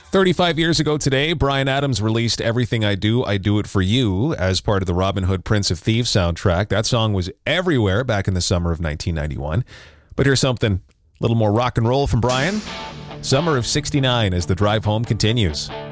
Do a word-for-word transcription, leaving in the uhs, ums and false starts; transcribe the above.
thirty-five years ago today, Bryan Adams released Everything I Do, I Do It For You as part of the Robin Hood Prince of Thieves soundtrack. That song was everywhere back in the summer of nineteen ninety-one. But here's something a little more rock and roll from Bryan. Summer of sixty-nine as the drive home continues.